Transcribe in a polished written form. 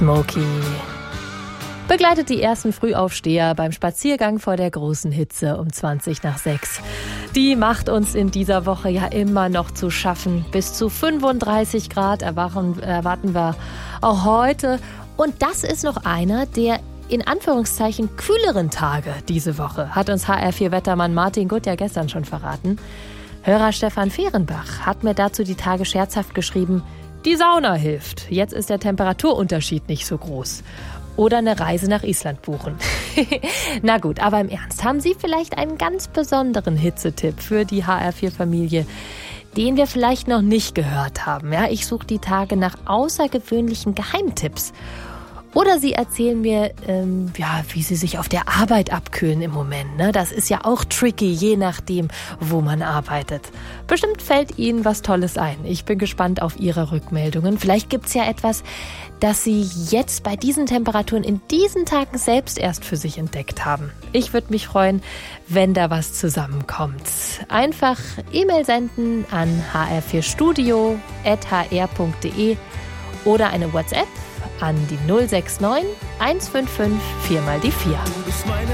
Smokey begleitet die ersten Frühaufsteher beim Spaziergang vor der großen Hitze um 6:20. Die macht uns in dieser Woche ja immer noch zu schaffen. Bis zu 35 Grad erwarten wir auch heute. Und das ist noch einer der in Anführungszeichen kühleren Tage diese Woche, hat uns HR4-Wettermann Martin Gutt ja gestern schon verraten. Hörer Stefan Fehrenbach hat mir dazu die Tage scherzhaft geschrieben, die Sauna hilft. Jetzt ist der Temperaturunterschied nicht so groß. Oder eine Reise nach Island buchen. Na gut, aber im Ernst, haben Sie vielleicht einen ganz besonderen Hitzetipp für die HR4-Familie, den wir vielleicht noch nicht gehört haben? Ja, ich suche die Tage nach außergewöhnlichen Geheimtipps. Oder Sie erzählen mir, wie Sie sich auf der Arbeit abkühlen im Moment. Ne? Das ist ja auch tricky, je nachdem, wo man arbeitet. Bestimmt fällt Ihnen was Tolles ein. Ich bin gespannt auf Ihre Rückmeldungen. Vielleicht gibt's ja etwas, das Sie jetzt bei diesen Temperaturen in diesen Tagen selbst erst für sich entdeckt haben. Ich würde mich freuen, wenn da was zusammenkommt. Einfach E-Mail senden an hr4studio@hr.de oder eine WhatsApp an die 069 155 4x4.